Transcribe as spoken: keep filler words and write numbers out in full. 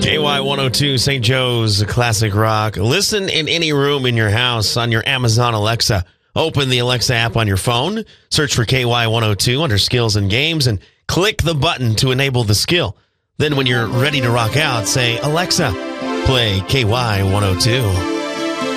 K Y one oh two, Saint Joe's Classic Rock. Listen in any room in your house on your Amazon Alexa. Open the Alexa app on your phone, search for K Y one oh two under Skills and Games, and click the button to enable the skill. Then when you're ready to rock out, say, Alexa, play K Y one oh two.